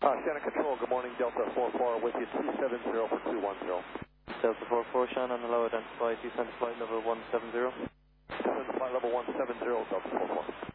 Shannon Control, good morning, Delta 44 with you, 270 for 210. Delta 44, Shannon, hello, identify, descent to flight level 170. Descent to flight level 170, Delta 44.